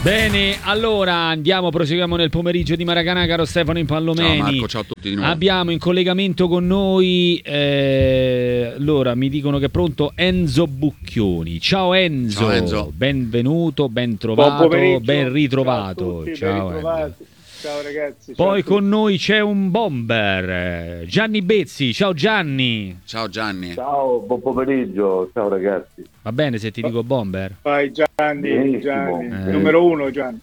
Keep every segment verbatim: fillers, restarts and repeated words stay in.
Bene, allora andiamo, proseguiamo nel pomeriggio di Maracanã, caro Stefano Impallomeni. Ciao Marco, ciao a tutti di nuovo. Abbiamo in collegamento con noi, eh, allora mi dicono che è pronto Enzo Bucchioni. Ciao Enzo, ciao Enzo. Benvenuto, ben trovato, ben ritrovato. Ciao a tutti, ciao, ben ritrovati. Ciao ragazzi. Poi ciao con noi c'è un bomber, Gianni Bezzi. Ciao Gianni. Ciao Gianni. Ciao, buon pomeriggio, ciao ragazzi. Va bene se ti dico bomber? Vai Gianni, Benissimo. Gianni. Eh. Numero uno Gianni.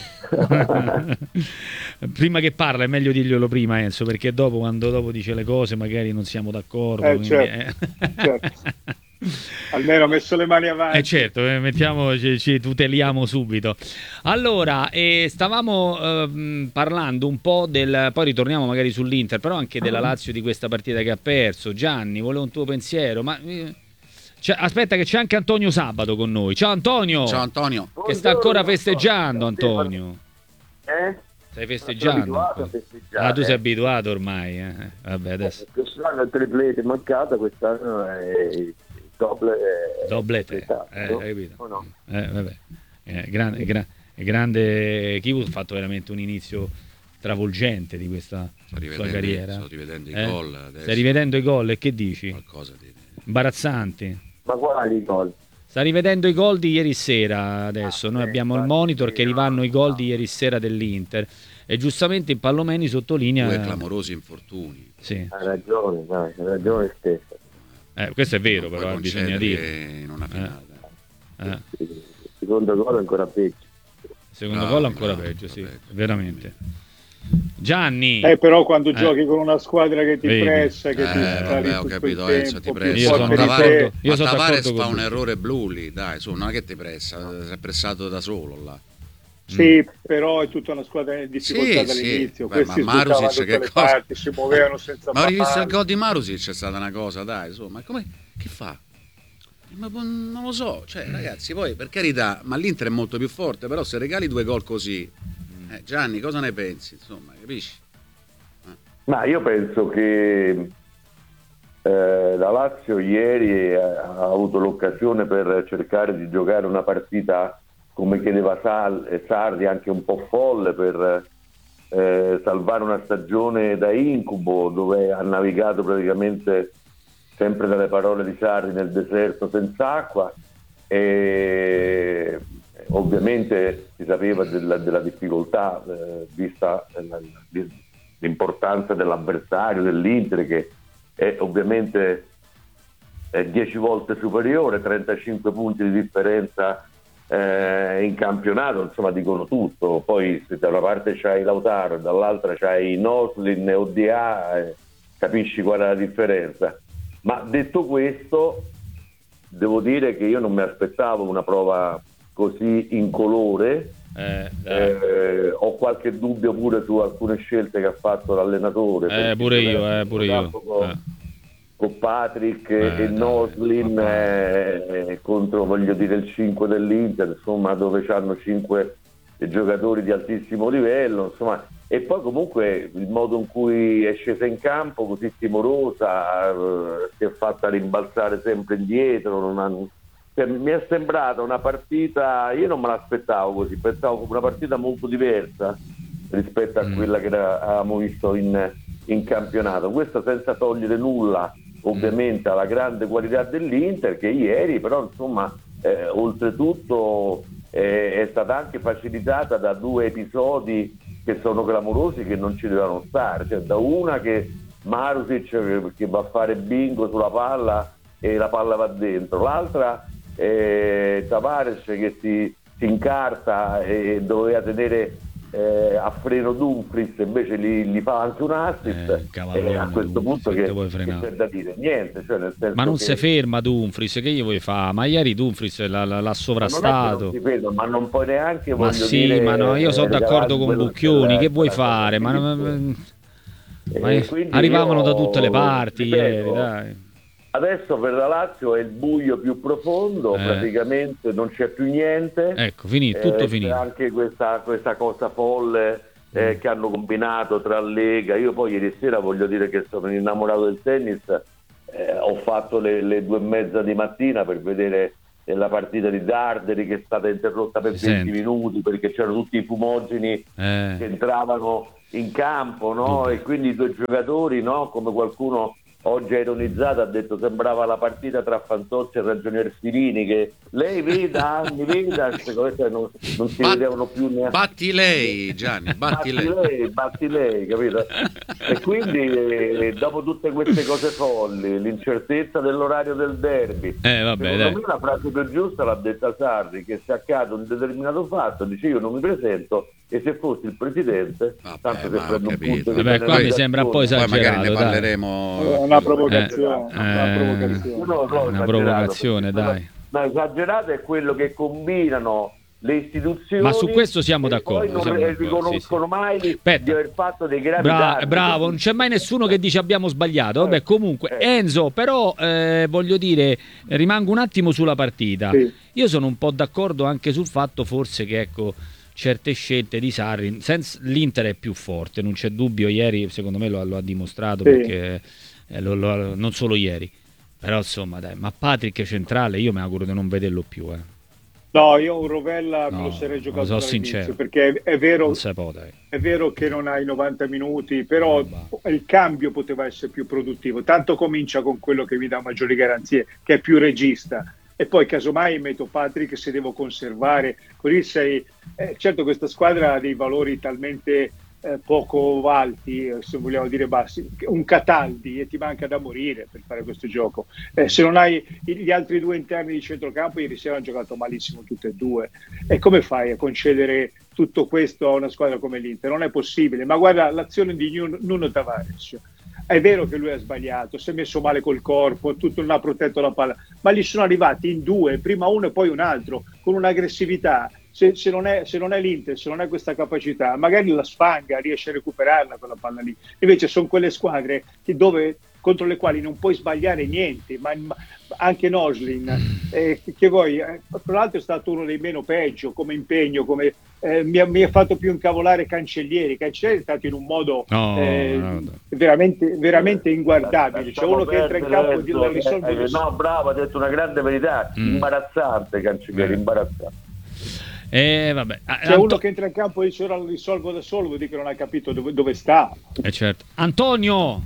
Prima che parla è meglio dirglielo prima Enzo, perché dopo quando dopo dice le cose magari non siamo d'accordo. Eh, quindi, certo, eh. certo. Almeno ho messo le mani avanti. Eh certo, eh, mettiamo, ci, ci tuteliamo subito. Allora, eh, stavamo eh, parlando un po' del... Poi ritorniamo magari sull'Inter, però anche della Lazio, di questa partita che ha perso. Gianni, volevo un tuo pensiero, ma... eh, c'è- aspetta che c'è anche Antonio Sabato con noi. Ciao Antonio! Ciao Antonio. Che sta ancora festeggiando, Antonio. Eh? Stai Sono festeggiando? abituato a festeggiare. Ah, tu sei abituato ormai. Eh. Vabbè, adesso... Quest'anno il triplete è mancato, quest'anno è il doble. Doblete, esatto. eh, hai capito? O no? Eh, vabbè. Eh, grande, gra- grande Kivu ha fatto veramente un inizio travolgente di questa Sto sua rivedendo, carriera. sto rivedendo i Eh? gol adesso. Stai rivedendo i gol e che dici? Qualcosa di... Imbarazzanti. Ma quali gol? Sta rivedendo i gol di ieri sera adesso. Ah, Noi sì, abbiamo il infatti, monitor che no, rivanno i gol no. di ieri sera dell'Inter e giustamente Impallomeni sottolinea... Due clamorosi infortuni. Sì. Hai ragione, dai, hai ragione stessa. Eh, questo è vero, Non però puoi bisogna concedere dire. in una finale. Eh. Il secondo gol è ancora peggio. Secondo No, gol ancora no, peggio, sì, peggio. veramente. Gianni, Eh, però quando Eh. giochi con una squadra che ti Vedi. pressa, che Eh, ti sta vabbè, lì ho tutto capito, il Enzo, tempo, ti più pressa. Io sono forte di d'accordo. te. Io Ma sono Tavares d'accordo fa con un lui. errore blu lì, dai, su, non è che ti pressa, si è pressato da solo là. Sì, però è tutta una squadra in difficoltà Sì, dall'inizio. sì. Beh, Questi ma Marusic sbucavano da che tutte le cosa? parti, si muovevano senza Ma ho rivisto il palla. gol di Marusic, c'è stata una cosa, dai, insomma, come, che fa? Ma non lo so, cioè ragazzi, poi per carità, ma l'Inter è molto più forte, però se regali due gol così, eh, Gianni, cosa ne pensi? Insomma, capisci? Ma io penso che eh, la Lazio ieri ha, ha avuto l'occasione per cercare di giocare una partita come chiedeva Sal- Sarri, anche un po' folle, per eh, salvare una stagione da incubo, dove ha navigato praticamente, sempre dalle parole di Sarri, nel deserto senza acqua, e ovviamente si sapeva della, della difficoltà, eh, vista la- l'importanza dell'avversario, dell'Inter, che è ovviamente è dieci volte superiore, trentacinque punti di differenza eh, in campionato, insomma dicono tutto. Poi se da una parte c'hai Lautaro e dall'altra c'hai Noslin e O D A, eh, capisci qual è la differenza. Ma detto questo, devo dire che io non mi aspettavo una prova così incolore. Eh, dai. Eh, ho qualche dubbio pure su alcune scelte che ha fatto l'allenatore. Eh, perché pure io, doveva eh, pure io. campo Con, Eh. con Patrick Eh, e dai, Noslin vabbè. eh, contro, voglio dire, il cinque dell'Inter, insomma, dove c'hanno cinque giocatori di altissimo livello, insomma. E poi comunque il modo in cui è scesa in campo, così timorosa, eh, si è fatta rimbalzare sempre indietro, non ha... Cioè, mi è sembrata una partita, io non me l'aspettavo così, pensavo una partita molto diversa rispetto a Mm. quella che era- avevamo visto in, in campionato. Questo senza togliere nulla ovviamente alla grande qualità dell'Inter, che ieri però insomma eh, oltretutto eh, è stata anche facilitata da due episodi che sono clamorosi, che non ci dovevano stare, cioè da una che Marusic che, che va a fare bingo sulla palla e la palla va dentro, l'altra eh, Tavares che si, si incarta e doveva tenere eh, a freno Dumfries, invece gli, gli fa anche un assist, Eh, cavallone e a questo Dumfries, punto che che, te vuoi che frenare? c'è da dire niente, cioè nel senso Ma non che- si ferma Dumfries, che gli vuoi fare? Ma ieri Dumfries l'ha, l'ha- l'ha non è che sovrastato. non si ferma, ma non puoi neanche, Ma voglio sì, dire, ma no, io sono regalargli d'accordo con quello Bucchioni, che vuoi quella cosa fare? Ma, ma- lì. ma- E quindi arrivavano io, da tutte le parti ripeto, ieri, dai. Adesso per la Lazio è il buio più profondo, Eh. praticamente non c'è più niente. Ecco, finito, tutto Eh, finito. C'è anche questa, questa cosa folle eh, che hanno combinato tra Lega. Io poi ieri sera voglio dire che sono innamorato del tennis, eh, ho fatto le, le due e mezza di mattina per vedere la partita di Darderi che è stata interrotta per Si venti sente. minuti perché c'erano tutti i fumogeni Eh. che entravano in campo, no? Dubbio. E quindi i due giocatori, no? Come qualcuno oggi ha ironizzato, ha detto sembrava la partita tra Fantozzi e Ragionier Sirini, che lei veda, Anni veda, queste cose non, non si Bat- vedevano più neanche. Batti lei, Gianni, batti Batti lei. lei, batti lei, capito? E quindi eh, dopo tutte queste cose folli, l'incertezza dell'orario del derby, Eh, vabbè, secondo dai. me la frase più giusta l'ha detta Sarri, che se accade un determinato fatto dice io non mi presento, e se fossi il presidente, Vabbè, tanto ma che ho prendo un capito. punto di Vabbè, qua mi sembra un po' Poi magari esagerato, ne dai. parleremo. È una provocazione, Eh, una eh, provocazione. Io non lo so, Una esagerato, provocazione, perché dai. quello- no, esagerato è quello che combinano le istituzioni, Ma su questo siamo e d'accordo, poi non siamo eh, d'accordo, riconoscono sì, sì. mai di Aspetta. aver fatto dei gravi Bra- danni. bravo, non c'è mai nessuno che dice abbiamo sbagliato. Vabbè, comunque, Eh. Enzo, però eh, voglio dire, rimango un attimo sulla partita. Sì. Io sono un po' d'accordo anche sul fatto, forse, che ecco, certe scelte di Sarri, senza- l'Inter è più forte, non c'è dubbio. Ieri, secondo me, lo, lo ha dimostrato, Sì. perché eh, lo- lo- non solo ieri, però insomma, dai. Ma Patrick centrale, io mi auguro di non vederlo più. Eh. No, io un Rovella me No, lo sarei giocato sono dall'inizio, sincero. perché è, è vero, Non si può, dai. è vero che non hai novanta minuti, però No, il cambio poteva essere più produttivo. Tanto comincia con quello che mi dà maggiori garanzie, che è più regista. E poi casomai metto Patrick se devo conservare, così sei... eh, certo, questa squadra ha dei valori talmente eh, poco alti, eh, se vogliamo dire bassi, un Cataldi, e ti manca da morire per fare questo gioco. Eh, se non hai gli altri due interni di centrocampo, ieri sera hanno giocato malissimo tutte e due. E come fai a concedere tutto questo a una squadra come l'Inter? Non è possibile. Ma guarda l'azione di Nuno, Nuno Tavares. È vero che lui ha sbagliato, si è messo male col corpo, tutto non ha protetto la palla, ma gli sono arrivati in due, prima uno e poi un altro, con un'aggressività. Se, se, non è, se non è l'Inter, se non è questa capacità, magari la sfanga, riesce a recuperarla quella palla lì. Invece sono quelle squadre che dove, contro le quali non puoi sbagliare niente, ma, ma anche Noslin, eh, che voi, eh, tra l'altro è stato uno dei meno peggio come impegno, come, eh, mi, ha, mi ha fatto più incavolare Cancellieri. Cancellieri è stato in un modo No, eh, no, no. veramente, veramente inguardabile. C'è uno che entra in campo e Enzo, la risolve. eh, no, bravo, ha detto una grande verità, Mm. imbarazzante Cancellieri, Eh. imbarazzante. Eh, vabbè. Ah, C'è Anto- uno che entra in campo e dice ora lo risolvo da solo, vuol dire che non ha capito dove, dove sta. eh, certo. Antonio!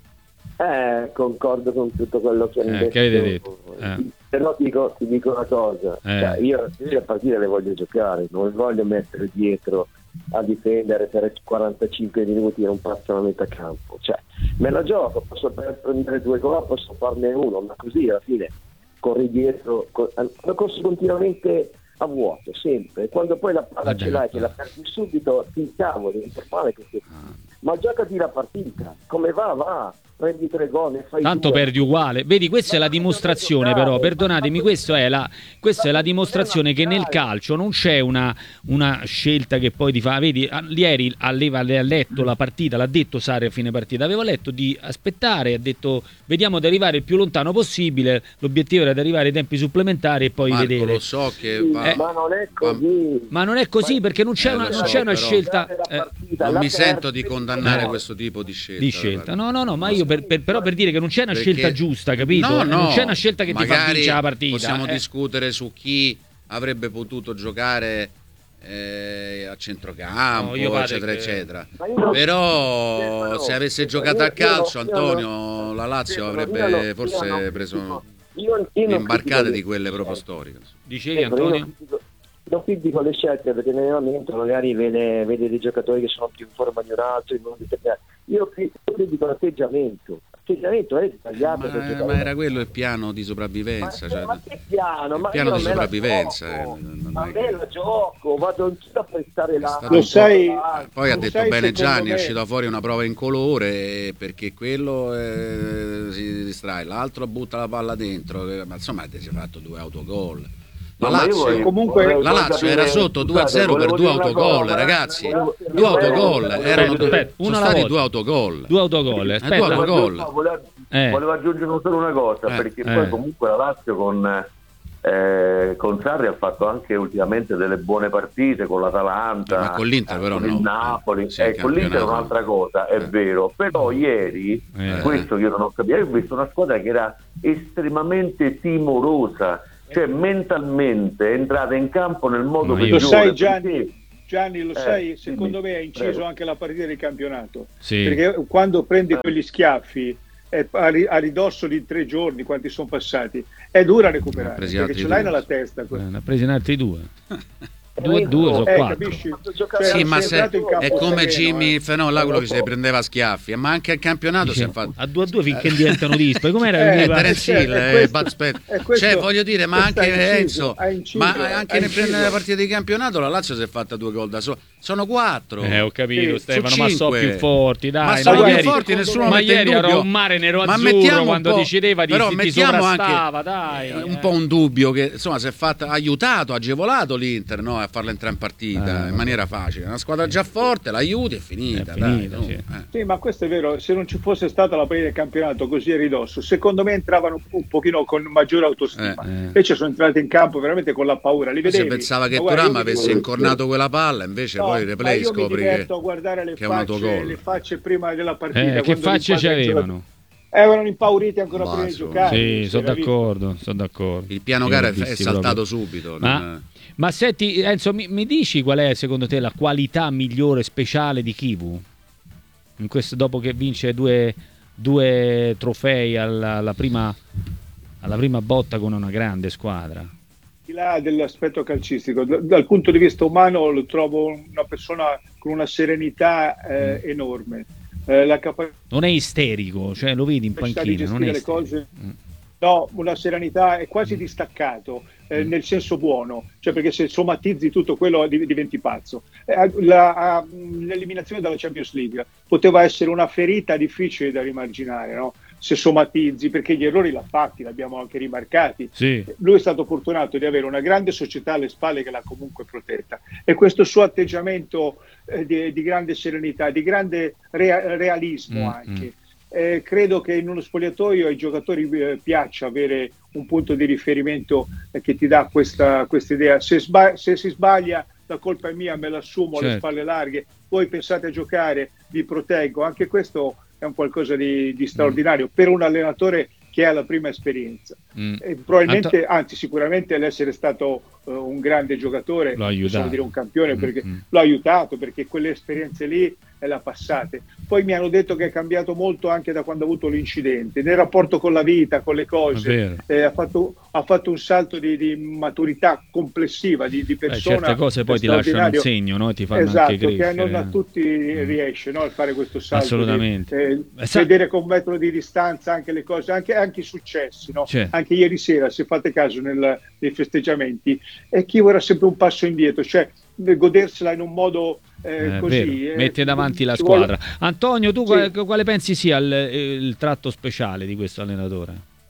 Eh, concordo con tutto quello che Eh, hai detto. che avete detto? Eh. Però ti dico, ti dico una cosa, Eh. Cioè, io, io le partite le voglio giocare, non voglio mettere dietro a difendere per quarantacinque minuti e non passo la metà campo. Cioè, me la gioco, posso prendere due gol, posso farne uno, ma così alla fine corri dietro, cor- lo corso continuamente a vuoto, sempre. Quando poi la palla Vabbè. ce l'hai, che la perdi subito, ti incavoli, non è male così. Ma giocati la partita, come va, va, prendi tre gol e fai Tanto due. perdi uguale. Vedi, questa è la dimostrazione, però, perdonatemi, questo è la, questa è la dimostrazione che nel calcio non c'è una, una scelta che poi ti fa. Vedi, a- ieri aveva ha letto la partita, l'ha detto Sarri a fine partita, aveva letto di aspettare, ha detto vediamo di arrivare il più lontano possibile, l'obiettivo era di arrivare ai tempi supplementari e poi Marco, vedere. lo so che Sì, va- Eh, ma non è va- così. Ma non è così, perché non c'è Eh, una, lo non so, c'è una però- scelta... La eh, partita, non la mi sento perdi, di condannare No. questo tipo di scelta. di scelta. guarda. No, no, no, ma io per, per- però per dire che non c'è una Perché- scelta giusta, capito? No, Eh, no, non c'è una scelta che ti fa magari vincere la partita. Possiamo eh. discutere su chi avrebbe potuto giocare eh, a centrocampo, No, io vado eccetera, che- eccetera. Ma io non- Però no, se avesse io- giocato a io- calcio, io- io- Antonio, la Lazio Stefano, avrebbe io non- io forse non preso critico- io- io non imbarcate critico di quelle le proprio scelte. storiche. Dicevi, Stefano, io Antonio? non critico- non critico le scelte perché nell'allenamento magari vede, vede dei giocatori che sono più in forma di un altro in modo determinato. Io cri- io critico l'atteggiamento. L'atteggiamento è sbagliato per Ma, giocare. ma era quello il piano di sopravvivenza. Ma, cioè, ma che piano? il Ma piano io di me la sopravvivenza, gioco, eh, non ma è me che- la gioco, vado in giro a prestare là. stato Lo sai- Poi ha Lo detto sai, bene secondo Gianni, è me- uscita fuori una prova in colore perché quello eh, si distrae, l'altro butta la palla dentro, eh, ma insomma ti sei fatto due autogol. La No, ma io Lazio, vorrei- comunque- vorrei la Lazio capire- era sotto due a zero per volevo due dire una autogol, cosa, ragazzi. volevo- Due autogol, volevo- erano Aspetta, due, aspetta, sono una alla stati volta. due autogol. Due autogol. due Aspetta, autogol. No, volevo, Eh. volevo aggiungere solo una cosa, Eh, perché eh. poi comunque la Lazio con, eh, con Sarri ha fatto anche ultimamente delle buone partite con l'Atalanta, Eh, ma con l'Inter però con no. il Napoli, Sì, eh, il con l'Inter è campionato. un'altra cosa, è Eh. vero, però ieri, Eh. questo io non ho capito, io ho visto una squadra che era estremamente timorosa cioè mentalmente entrate in campo nel modo Ma io- Lo peggiore. sai Gianni, perché- Gianni lo Eh, sai, secondo dimmi, me ha inciso prego. anche la partita di campionato, Sì. perché quando prendi quegli schiaffi eh, a ri- a ridosso di tre giorni, quanti sono passati, è dura recuperare, Ne ha presi perché altri ce l'hai due. nella testa. Eh, ne ha presi in altri due. Eh, Due e due sono Eh, quattro. capisci? Giocare- Cioè, Sì, sei ma se, entrato in campo è come sereno, Jimmy eh. Fenò, là quello che Dopo- si prendeva a schiaffi, ma anche al campionato si è fatto. A due a due finché diventano dispari. Com'era? Eh, che Eh, veniva- Terence eh, Hill, è eh, questo- Bud Spencer. è questo- Cioè, voglio dire, ma questo anche ha inciso, Enzo, ha inciso, ma ha anche nel inciso. nelle partite di campionato la Lazio si è fatta due gol da sola. Sono quattro. Eh, ho capito, Sì, Stefano, su ma so cinque. più forti, dai. Ma sono ma più ieri, forti, nessuno ma mette in ieri dubbio. era un mare nero Ma azzurro mettiamo un quando po'- decideva di, però di mettiamo sovrastava, anche dai. eh, un eh. po' un dubbio che insomma si è fatta, ha aiutato, ha agevolato l'Inter, no, a farla entrare in partita Eh, in maniera facile. Una squadra già forte, l'aiuti e finita. È dai, finita, no? sì. Eh. Sì, ma questo è vero, se non ci fosse stata la partita del campionato così a ridosso, secondo me entravano un pochino con maggiore autostima. Eh, eh. Invece sono entrati in campo veramente con la paura, li Si vedevi. pensava che Ma guarda, Thuram io mi avesse diverto- incornato quella palla, invece No, poi il ma replay io mi scopri che, diverto a guardare le che è un facce, autogol. le facce prima della partita. Eh, che quando facce li ci inquadri i avevano? giocatori. Erano impauriti ancora Ma prima di insomma. giocare. Sì, si sono era visto. d'accordo, sono d'accordo. Il piano Io gara l'ho è, è visti saltato proprio. subito. Ma, non- ma senti, Enzo, mi, mi dici qual è secondo te la qualità migliore speciale di Chivu? In questo, dopo che vince due, due trofei alla, alla prima, alla prima botta con una grande squadra. Al di là dell'aspetto calcistico, d- dal punto di vista umano lo trovo una persona con una serenità eh, enorme. Eh, la capacità Non è isterico, cioè lo vedi in di panchina, non è gestire le isterico. cose. Mm. No, una serenità è quasi distaccato, eh, nel senso buono, cioè perché se somatizzi tutto quello div- diventi pazzo. Eh, la- ah, l'eliminazione dalla Champions League poteva essere una ferita difficile da rimarginare, no? Se somatizzi, perché gli errori l'ha fatti, l'abbiamo anche rimarcati. Sì. Lui è stato fortunato di avere una grande società alle spalle che l'ha comunque protetta, e questo suo atteggiamento eh, di, di grande serenità, di grande rea- realismo Mm, anche. Eh, credo che in uno spogliatoio ai giocatori eh, piaccia avere un punto di riferimento eh, che ti dà questa questa idea. Se, sba- se si sbaglia, la colpa è mia, me l'assumo alle Certo. spalle larghe, voi pensate a giocare, vi proteggo. Anche questo è un qualcosa di, di straordinario per un allenatore che ha la prima esperienza. Mm. E probabilmente, anzi sicuramente l'essere stato uh, un grande giocatore, L'ha aiutato. possiamo dire un campione, Mm, perché mm. l'ha aiutato, perché quelle esperienze lì e l'ha passate. Poi mi hanno detto che è cambiato molto anche da quando ha avuto l'incidente, nel rapporto con la vita, con le È cose. vero. Eh, ha, fatto, ha fatto un salto di, di maturità complessiva, di, di Eh, persona. certe cose poi ti lasciano un straordinario. segno, no? E ti fanno Esatto, anche che crescere. non a tutti riesce, no, a fare questo salto. Assolutamente. Di, eh, Eh, sa- vedere con un metro di distanza anche le cose, anche, anche i successi. No? Certo. Anche ieri sera, se fate caso nel, nei festeggiamenti, e Chivo era sempre un passo indietro, cioè godersela in un modo eh, Eh, così. vero. eh, Mette davanti la ci vuole- squadra. Antonio, tu Sì. quale, quale pensi sia il, il tratto speciale di questo allenatore?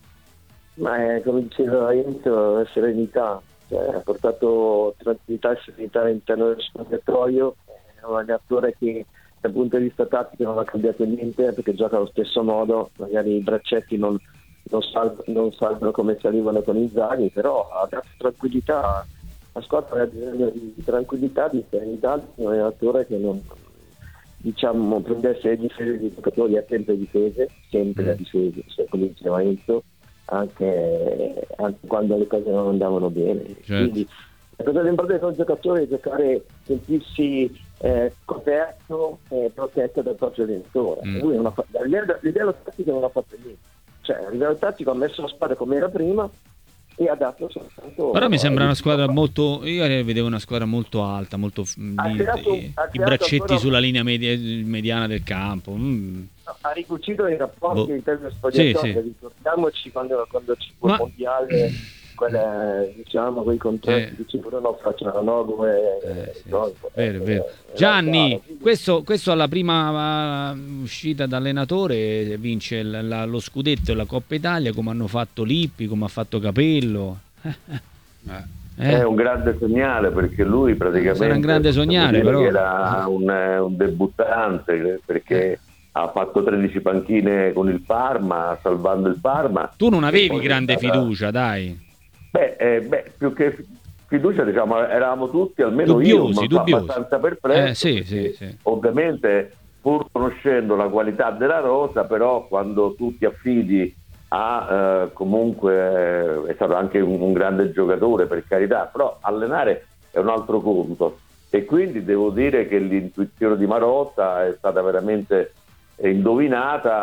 Ma è, come diceva Enzo, la serenità, cioè, ha portato tranquillità e serenità all'interno del spogliatoio. È un allenatore che dal punto di vista tattico non ha cambiato niente, perché gioca allo stesso modo, magari i braccetti non, non, sal- non salgono come salivano con Inzaghi, però ha dato tranquillità. La squadra ha bisogno di tranquillità, di serenità, di un allenatore che non, diciamo, prendesse le difese dei giocatori, ha sempre difese, sempre a difese, cioè, come diceva Enzo, anche, anche quando le cose non andavano bene. Certo. Quindi la cosa più importante per un giocatore è giocare, sentirsi eh, coperto e protetto dal proprio allenatore. Mm. Lui non ha fatto, a livello, a livello tattico non ha fatto niente, cioè a livello tattico ha messo la squadra come era prima e ha dato soltanto. Però mi sembra eh, una squadra molto. Io vedevo una squadra molto alta, molto Ha di- creato- i, ha i creato braccetti ancora- sulla linea media- mediana del campo. Mm. ha ricucito i rapporti Boh. all'interno dello spogliatoio. Sì, sì. Ricordiamoci quando, quando ci fu Ma- il mondiale, quelle, diciamo, quei contratti Sì. che ci furono facciano logo e Eh, sì, no, vero, eh, vero. eh, Gianni, chiaro. Quindi- questo, questo alla prima uh, uscita da allenatore vince il- la- lo scudetto e la Coppa Italia, come hanno fatto Lippi, come ha fatto Capello. Eh. Eh, È un grande segnale, perché lui praticamente Sarà un grande sognare, possiamo dire però. che era un, eh, un debuttante, perché ha fatto tredici panchine con il Parma, salvando il Parma. Tu non E avevi poi è grande stata- fiducia, dai. Beh, eh, beh, più che fi- fiducia, diciamo, eravamo tutti, almeno Dubbiosi, io, dubbiosi. abbastanza perplesso. Eh, sì, perché sì, sì. Ovviamente, pur conoscendo la qualità della rosa, però quando tu ti affidi ha eh, comunque è stato anche un, un grande giocatore, per carità, però allenare è un altro conto, e quindi devo dire che l'intuizione di Marotta è stata veramente indovinata.